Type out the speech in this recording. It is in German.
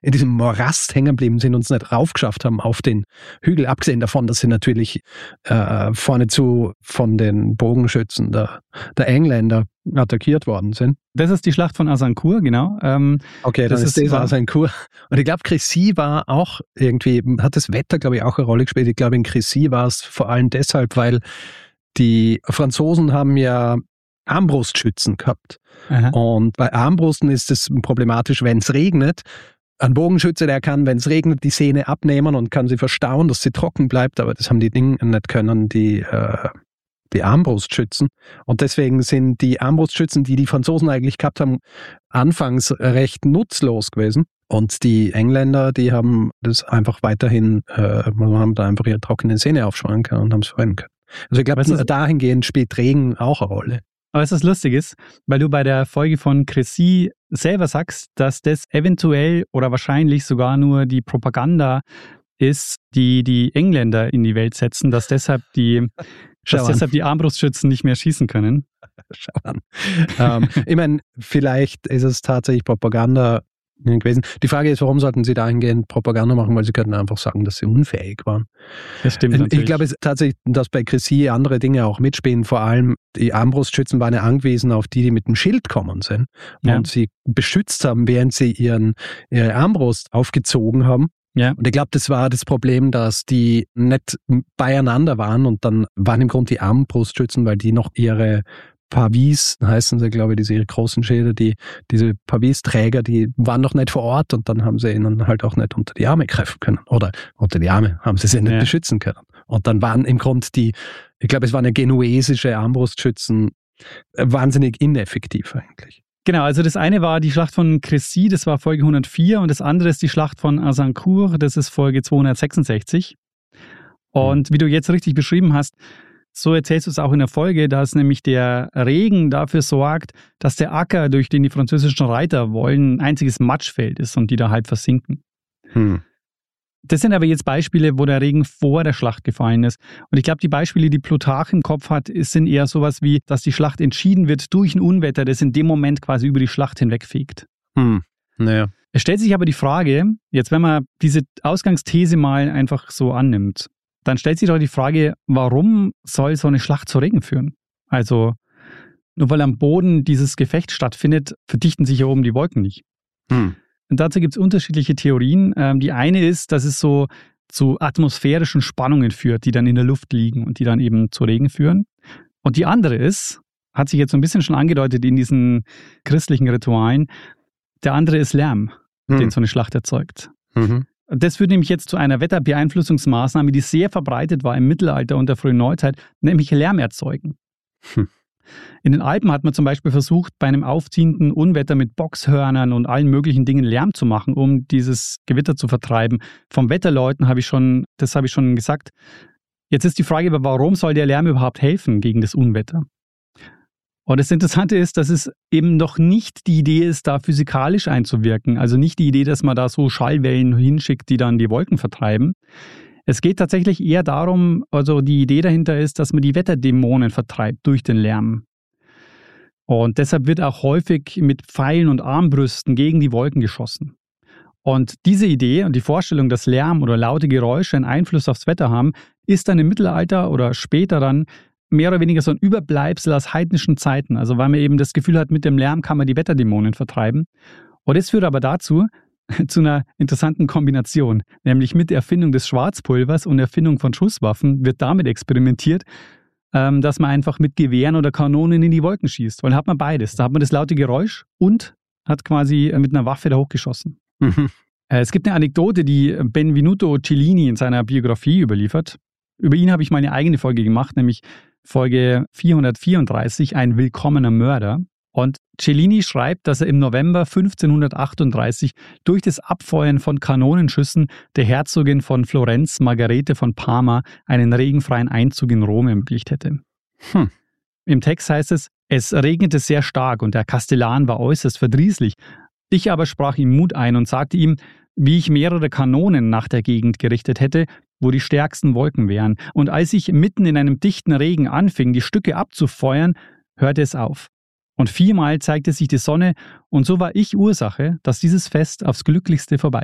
in diesem Morast hängen geblieben sind und es nicht raufgeschafft haben auf den Hügel, abgesehen davon, dass sie natürlich vorne zu von den Bogenschützen der Engländer attackiert worden sind. Das ist die Schlacht von Azincourt, genau. Okay, das ist Azincourt. Und ich glaube, Crécy war auch irgendwie, hat das Wetter, glaube ich, auch eine Rolle gespielt. Ich glaube, in Crécy war es vor allem deshalb, weil die Franzosen haben ja Armbrustschützen gehabt. Aha. Und bei Armbrusten ist es problematisch, wenn es regnet. Ein Bogenschütze, der kann, wenn es regnet, die Sehne abnehmen und kann sie verstauen, dass sie trocken bleibt. Aber das haben die Dinge nicht können, die Armbrustschützen. Und deswegen sind die Armbrustschützen, die Franzosen eigentlich gehabt haben, anfangs recht nutzlos gewesen. Und die Engländer, die haben das einfach weiterhin, haben da einfach ihre trockene Sehne aufschwingen können und haben es verwenden können. Also ich glaube, dahingehend spielt Regen auch eine Rolle. Aber was das lustig ist, weil du bei der Folge von Crécy selber sagst, dass das eventuell oder wahrscheinlich sogar nur die Propaganda ist, die Engländer in die Welt setzen, dass deshalb die Armbrustschützen nicht mehr schießen können. Schau an. Ich meine, vielleicht ist es tatsächlich Propaganda gewesen. Die Frage ist, warum sollten sie dahingehend Propaganda machen, weil sie könnten einfach sagen, dass sie unfähig waren. Das stimmt natürlich. Ich glaube tatsächlich, dass bei Crécy andere Dinge auch mitspielen. Vor allem die Armbrustschützen waren ja angewiesen auf die mit dem Schild kommen sind und sie beschützt haben, während sie ihre Armbrust aufgezogen haben. Ja. Und ich glaube, das war das Problem, dass die nicht beieinander waren und dann waren im Grunde die Armbrustschützen, weil die noch ihre Pavis, heißen sie, glaube ich, ihre großen Schilde, diese Pavis-Träger, die waren noch nicht vor Ort und dann haben sie ihnen halt auch nicht unter die Arme greifen können. Oder unter die Arme haben sie nicht beschützen können. Und dann waren im Grunde ich glaube, es waren genuesische Armbrustschützen wahnsinnig ineffektiv eigentlich. Genau, also das eine war die Schlacht von Crécy, das war Folge 104 und das andere ist die Schlacht von Azincourt, das ist Folge 266. Und wie du jetzt richtig beschrieben hast, so erzählst du es auch in der Folge, dass nämlich der Regen dafür sorgt, dass der Acker, durch den die französischen Reiter wollen, ein einziges Matschfeld ist und die da halb versinken. Das sind aber jetzt Beispiele, wo der Regen vor der Schlacht gefallen ist. Und ich glaube, die Beispiele, die Plutarch im Kopf hat, sind eher sowas wie, dass die Schlacht entschieden wird durch ein Unwetter, das in dem Moment quasi über die Schlacht hinwegfegt. Naja. Es stellt sich aber die Frage, jetzt wenn man diese Ausgangsthese mal einfach so annimmt, dann stellt sich doch die Frage, warum soll so eine Schlacht zu Regen führen? Also, nur weil am Boden dieses Gefecht stattfindet, verdichten sich hier oben die Wolken nicht. Und dazu gibt es unterschiedliche Theorien. Die eine ist, dass es so zu atmosphärischen Spannungen führt, die dann in der Luft liegen und die dann eben zu Regen führen. Und die andere ist, hat sich jetzt so ein bisschen schon angedeutet in diesen christlichen Ritualen, der andere ist Lärm, den so eine Schlacht erzeugt. Das führt nämlich jetzt zu einer Wetterbeeinflussungsmaßnahme, die sehr verbreitet war im Mittelalter und der frühen Neuzeit, nämlich Lärm erzeugen. In den Alpen hat man zum Beispiel versucht, bei einem aufziehenden Unwetter mit Boxhörnern und allen möglichen Dingen Lärm zu machen, um dieses Gewitter zu vertreiben. Vom Wetterleuten habe ich schon gesagt. Jetzt ist die Frage, warum soll der Lärm überhaupt helfen gegen das Unwetter? Und das Interessante ist, dass es eben noch nicht die Idee ist, da physikalisch einzuwirken. Also nicht die Idee, dass man da so Schallwellen hinschickt, die dann die Wolken vertreiben. Es geht tatsächlich eher darum, also die Idee dahinter ist, dass man die Wetterdämonen vertreibt durch den Lärm. Und deshalb wird auch häufig mit Pfeilen und Armbrüsten gegen die Wolken geschossen. Und diese Idee und die Vorstellung, dass Lärm oder laute Geräusche einen Einfluss aufs Wetter haben, ist dann im Mittelalter oder später dann mehr oder weniger so ein Überbleibsel aus heidnischen Zeiten. Also weil man eben das Gefühl hat, mit dem Lärm kann man die Wetterdämonen vertreiben. Und das führt aber dazu, zu einer interessanten Kombination. Nämlich mit der Erfindung des Schwarzpulvers und Erfindung von Schusswaffen wird damit experimentiert, dass man einfach mit Gewehren oder Kanonen in die Wolken schießt. Weil dann hat man beides. Da hat man das laute Geräusch und hat quasi mit einer Waffe da hochgeschossen. Es gibt eine Anekdote, die Benvenuto Cellini in seiner Biografie überliefert. Über ihn habe ich mal eine eigene Folge gemacht, nämlich Folge 434, ein willkommener Mörder. Und Cellini schreibt, dass er im November 1538 durch das Abfeuern von Kanonenschüssen der Herzogin von Florenz, Margarete von Parma, einen regenfreien Einzug in Rom ermöglicht hätte. Im Text heißt es, es regnete sehr stark und der Kastellan war äußerst verdrießlich. Ich aber sprach ihm Mut ein und sagte ihm, wie ich mehrere Kanonen nach der Gegend gerichtet hätte, wo die stärksten Wolken wären. Und als ich mitten in einem dichten Regen anfing, die Stücke abzufeuern, hörte es auf. Und 4-mal zeigte sich die Sonne, und so war ich Ursache, dass dieses Fest aufs Glücklichste vorbei